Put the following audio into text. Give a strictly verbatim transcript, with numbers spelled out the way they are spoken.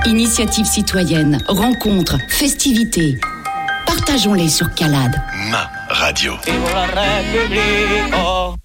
Initiatives citoyennes, rencontres, festivités. Partageons-les sur Calade. Ma radio. Vive la République.